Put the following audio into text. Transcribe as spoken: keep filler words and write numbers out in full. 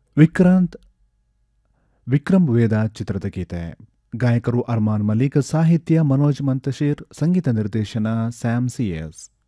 ವಿಕ್ರಾಂತ್ ವಿಕ್ರಮ್ ವೇದ ಚಿತ್ರದ ಗೀತೆ. ಗಾಯಕರು ಅರ್ಮಾನ್ ಮಲಿಕ್, ಸಾಹಿತ್ಯ ಮನೋಜ್ ಮಂತಶೀರ್, ಸಂಗೀತ ನಿರ್ದೇಶನ ಸ್ಯಾಮ್ ಸಿಎಸ್.